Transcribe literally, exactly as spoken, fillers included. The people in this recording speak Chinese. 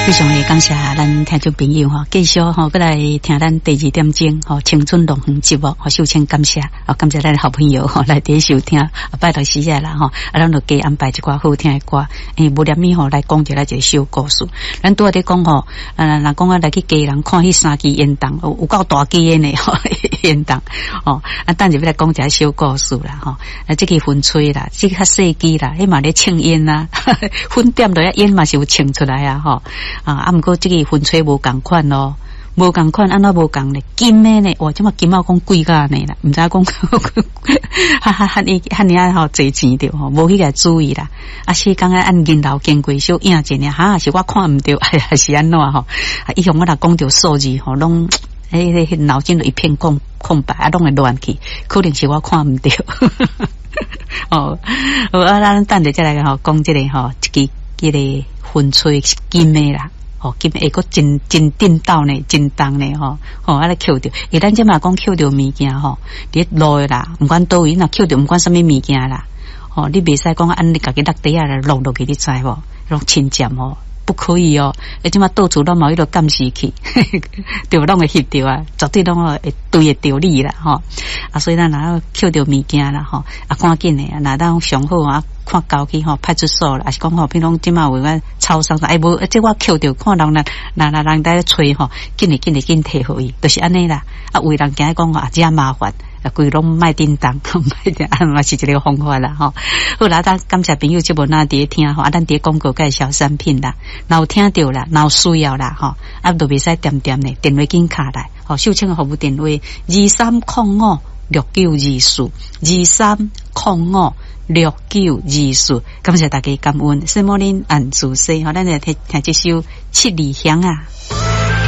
非常的感谢咱听众朋友哈，继续哈过来听咱第二点钟哈青春龙凤节目，好，首先感谢啊，感谢咱的好朋友哈来第收听，啊拜托时间啦哈，啊咱就加安排一寡好听的歌，诶无念咪吼来讲一下一个小故事，咱拄仔咧讲吼，啊若讲啊来去家人看迄三支烟筒，有有够大支的呢吼烟筒，哦啊等下要来讲一个小故事啦吼，啊这个风吹啦，这个较细支啦，迄嘛咧庆烟啦，分点落烟嘛是有庆出来啊吼。啊，啊，毋过这个风吹无共款咯，无共款，安怎无共呢？金的呢？哇，这么金毛讲贵价呢啦，毋知讲，哈哈哈，你哈你啊吼侪钱着吼，无去个注意啦。啊，是刚刚按银楼经过小影一呢，哈是我看毋着，哎呀是安怎吼？啊，以后我若讲着数字吼，拢诶迄脑筋就一片空空白，啊，拢会乱去，可能是我看毋着。哦，好啊，咱等下再来吼讲这个吼，这个这个风吹金的啦。哦，今下个真真颠倒呢，真重呢吼，吼啊来扣着，而咱即嘛讲扣着物件吼，伫路的啦，毋管倒位，若扣着毋管什么物件啦，吼，你袂使讲安尼家己落地啊来落落去，你知无？落侵占吼，不可以哦。而即嘛到处拢冇迄个监视器，对，拢会翕着啊，绝对拢会对得着你啦，吼。啊，所以咱若扣着物件啦，吼，啊赶紧的，若咱上好啊。看交去吼派出所啦，还是讲吼，比如讲即马有个超商，哎无，即我扣着看人啦，那那人在吹吼，紧哩紧哩紧摕互伊，就是安尼啦。啊，为人惊讲啊，真麻烦，啊，规拢卖叮当，卖叮当嘛是一个方法啦吼。好啦，咱感谢朋友即无那伫听吼，啊，咱伫广告介绍产品啦，若有听着啦，若有需要啦吼，啊，都袂使点点呢，电话紧卡来，吼，秀清服务电话二三空五六九二四二三空五。六九二四，感谢大家感恩，什么恁按自西，好，咱来听听这首七里香啊。